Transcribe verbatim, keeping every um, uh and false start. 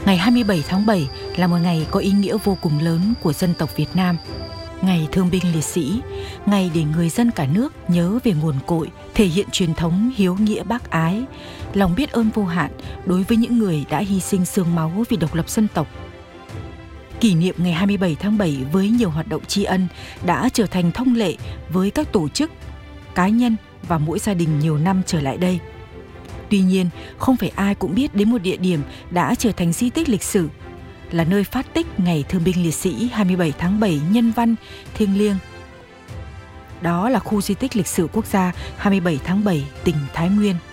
Ngày hai mươi bảy tháng bảy là một ngày có ý nghĩa vô cùng lớn của dân tộc Việt Nam. Ngày Thương binh Liệt sĩ, ngày để người dân cả nước nhớ về nguồn cội, thể hiện truyền thống hiếu nghĩa bác ái, lòng biết ơn vô hạn đối với những người đã hy sinh xương máu vì độc lập dân tộc. Kỷ niệm ngày hai mươi bảy tháng bảy với nhiều hoạt động tri ân đã trở thành thông lệ với các tổ chức, cá nhân và mỗi gia đình nhiều năm trở lại đây. Tuy nhiên, không phải ai cũng biết đến một địa điểm đã trở thành di tích lịch sử, là nơi phát tích ngày Thương binh Liệt sĩ hai mươi bảy tháng bảy nhân văn, thiêng liêng. Đó là khu di tích lịch sử quốc gia hai mươi bảy tháng bảy, tỉnh Thái Nguyên.